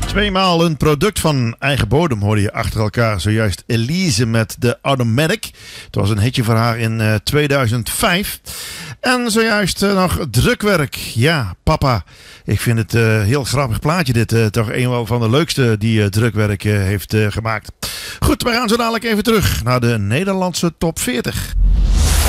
Tweemaal een product van eigen bodem hoorde je achter elkaar. Zojuist Elise met de Automatic. Het was een hitje voor haar in 2005. En zojuist nog Drukwerk. Ja, papa. Ik vind het heel grappig plaatje dit. Toch een van de leukste die Drukwerk heeft gemaakt. Goed, we gaan zo dadelijk even terug naar de Nederlandse top 40.